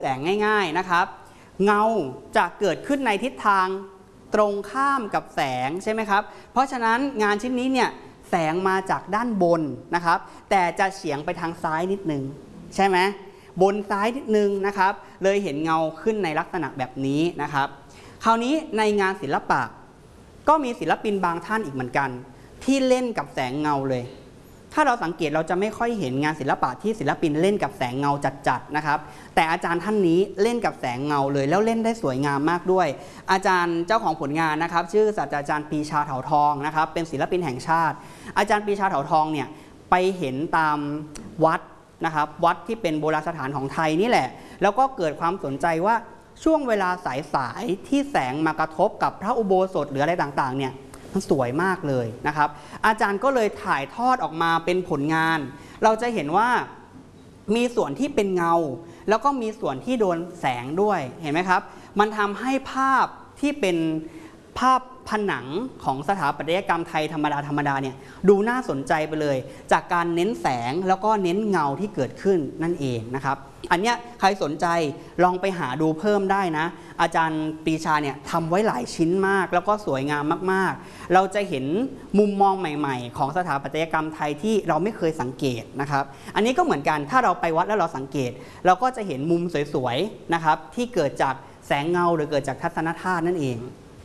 แสงง่ายๆนะครับเงาจะเกิดขึ้นในทิศทางตรงข้ามกับแสงใช่ไหมครับเพราะฉะนั้นงานชิ้นนี้เนี่ยแสงมาจากด้านบนนะครับแต่จะเฉียงไปทางซ้ายนิดนึงใช่ไหมบนซ้ายนิดนึงนะครับเลยเห็นเงาขึ้นในลักษณะแบบนี้นะครับคราวนี้ในงานศิลปะก็มีศิลปินบางท่านอีกเหมือนกันที่เล่นกับแสงเงาเลยถ้าเราสังเกตเราจะไม่ค่อยเห็นงานศิลปะที่ศิลปินเล่นกับแสงเงาจัดๆนะครับแต่อาจารย์ท่านนี้เล่นกับแสงเงาเลยแล้วเล่นได้สวยงามมากด้วยอาจารย์เจ้าของผลงานนะครับชื่อศาสตราจารย์ปรีชาเถาทองนะครับเป็นศิลปินแห่งชาติอาจารย์ปรีชาเถาทองเนี่ยไปเห็นตามวัดนะครับวัดที่เป็นโบราณสถานของไทยนี่แหละแล้วก็เกิดความสนใจว่าช่วงเวลาสายๆที่แสงมากระทบกับพระอุโบสถหรืออะไรต่างๆเนี่ยมันสวยมากเลยนะครับอาจารย์ก็เลยถ่ายทอดออกมาเป็นผลงานเราจะเห็นว่ามีส่วนที่เป็นเงาแล้วก็มีส่วนที่โดนแสงด้วยเห็นไหมครับมันทำให้ภาพที่เป็นภาพผนังของสถาปัตยกรรมไทยธรรมดาเนี่ยดูน่าสนใจไปเลยจากการเน้นแสงแล้วก็เน้นเงาที่เกิดขึ้นนั่นเองนะครับอันเนี้ยใครสนใจลองไปหาดูเพิ่มได้นะอาจารย์ปรีชาเนี่ยทำไว้หลายชิ้นมากแล้วก็สวยงามมากๆเราจะเห็นมุมมองใหม่ๆของสถาปัตยกรรมไทยที่เราไม่เคยสังเกตนะครับอันนี้ก็เหมือนกันถ้าเราไปวัดแล้วเราสังเกตเราก็จะเห็นมุมสวยๆนะครับที่เกิดจากแสงเงาหรือเกิดจากทัศนธาตุนั่นเอง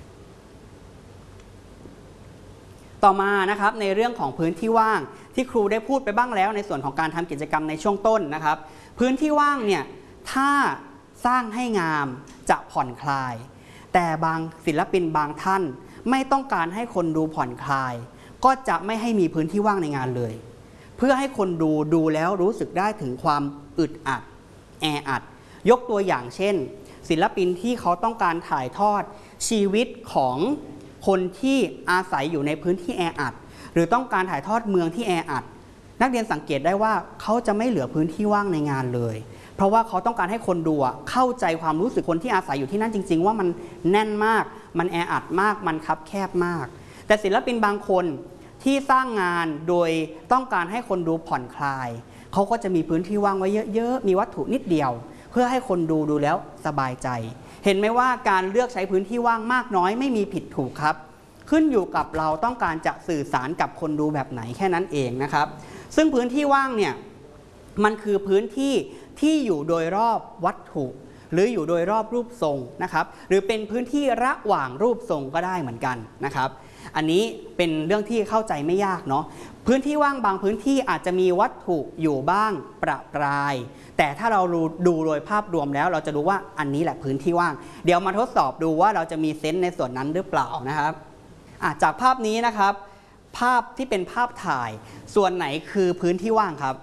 ต่อมานะครับในเรื่องของพื้นที่ว่างที่ครูได้พูดไปบ้างแล้วในส่วนของการทำกิจกรรมในช่วงต้นนะครับพื้นที่ว่างเนี่ยถ้าสร้างให้งามจะผ่อนคลายแต่บางศิลปินบางท่านไม่ต้องการให้คนดูผ่อนคลายก็จะไม่ให้มีพื้นที่ว่างในงานเลยเพื่อให้คนดูแล้วรู้สึกได้ถึงความอึดอัดแออัดยกตัวอย่างเช่นศิลปินที่เขาต้องการถ่ายทอดชีวิตของคนที่อาศัยอยู่ในพื้นที่แออัดหรือต้องการถ่ายทอดเมืองที่แออัดนักเรียนสังเกตได้ว่าเขาจะไม่เหลือพื้นที่ว่างในงานเลยเพราะว่าเขาต้องการให้คนดูเข้าใจความรู้สึกคนที่อาศัยอยู่ที่นั่นจริงๆว่ามันแน่นมากมันแออัดมากมันคับแคบมากแต่ศิลปินบางคนที่สร้างงานโดยต้องการให้คนดูผ่อนคลายเขาก็จะมีพื้นที่ว่างไว้เยอะๆมีวัตถุนิดเดียวเพื่อให้คนดูแล้วสบายใจเห็นไหมว่าการเลือกใช้พื้นที่ว่างมากน้อยไม่มีผิดถูกครับขึ้นอยู่กับเราต้องการจะสื่อสารกับคนดูแบบไหนแค่นั้นเองนะครับซึ่งพื้นที่ว่างเนี่ยมันคือพื้นที่ที่อยู่โดยรอบวัตถุหรืออยู่โดยรอบรูปทรงนะครับหรือเป็นพื้นที่ระหว่างรูปทรงก็ได้เหมือนกันนะครับอันนี้เป็นเรื่องที่เข้าใจไม่ยากเนาะพื้นที่ว่างบางพื้นที่อาจจะมีวัตถุอยู่บ้างประปรายแต่ถ้าเราดูโดยภาพรวมแล้วเราจะรู้ว่าอันนี้แหละพื้นที่ว่างเดี๋ยวมาทดสอบดูว่าเราจะมีเซนส์ในส่วนนั้นหรือเปล่านะครับจากภาพนี้นะครับภาพที่เป็นภาพถ่ายส่วนไหนคือพื้นที่ว่างครับ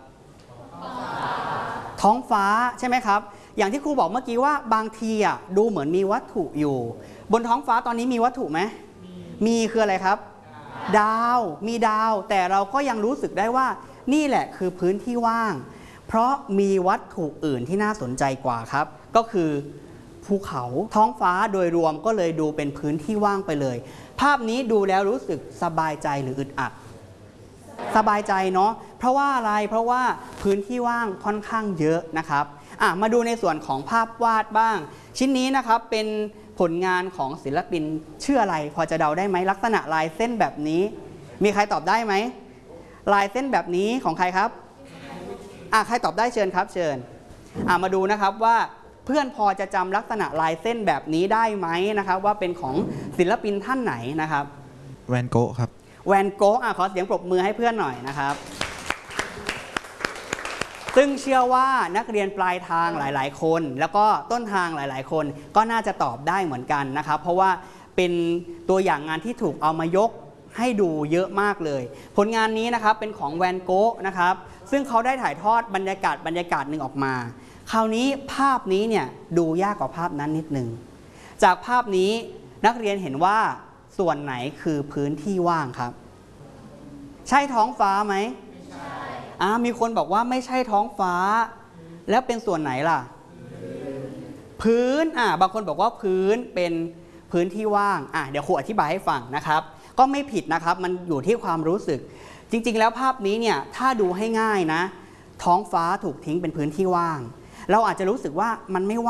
ท้องฟ้าใช่ไหมครับอย่างที่ครูบอกเมื่อกี้ว่าบางทีดูเหมือนมีวัตถุอยู่บนท้องฟ้าตอนนี้มีวัตถุไหมมีคืออะไรครับดาวมีดาวแต่เราก็ยังรู้สึกได้ว่านี่แหละคือพื้นที่ว่างเพราะมีวัตถุอื่นที่น่าสนใจกว่าครับก็คือภูเขาท้องฟ้าโดยรวมก็เลยดูเป็นพื้นที่ว่างไปเลยภาพนี้ดูแล้วรู้สึกสบายใจหรืออึดอัดสบายใจเนาะเพราะว่าอะไรเพราะว่าพื้นที่ว่างค่อนข้างเยอะนะครับมาดูในส่วนของภาพวาดบ้างชิ้นนี้นะครับเป็นผลงานของศิลปินชื่ออะไรพอจะเดาได้ไหมลักษณะลายเส้นแบบนี้มีใครตอบได้ไหมลายเส้นแบบนี้ของใครครับใครตอบได้เชิญครับเชิญมาดูนะครับว่าเพื่อนพอจะจำลักษณะลายเส้นแบบนี้ได้ไหมนะครับว่าเป็นของศิลปินท่านไหนนะครับแวนโก๊ะครับแวนโก๊ะขอเสียงปรบมือให้เพื่อนหน่อยนะครับซึ่งเชื่อว่านักเรียนปลายทางหลายๆคนแล้วก็ต้นทางหลายๆคนก็น่าจะตอบได้เหมือนกันนะครับเพราะว่าเป็นตัวอย่างงานที่ถูกเอามายกให้ดูเยอะมากเลยผลงานนี้นะครับเป็นของแวนโก๊ะนะครับซึ่งเขาได้ถ่ายทอดบรรยากาศหนึ่งออกมาคราวนี้ภาพนี้เนี่ยดูยากกว่าภาพนั้นนิดนึงจากภาพนี้นักเรียนเห็นว่าส่วนไหนคือพื้นที่ว่างครับใช่ท้องฟ้าไหมไม่ใช่มีคนบอกว่าไม่ใช่ท้องฟ้าแล้วเป็นส่วนไหนล่ะพื้นบางคนบอกว่าพื้นเป็นพื้นที่ว่างเดี๋ยวครูอธิบายให้ฟังนะครับก็ไม่ผิดนะครับมันอยู่ที่ความรู้สึกจริงๆแล้วภาพนี้เนี่ยถ้าดูให้ง่ายนะท้องฟ้าถูกทิ้งเป็นพื้นที่ว่างเราอาจจะรู้สึกว่ามันไม่ว่าง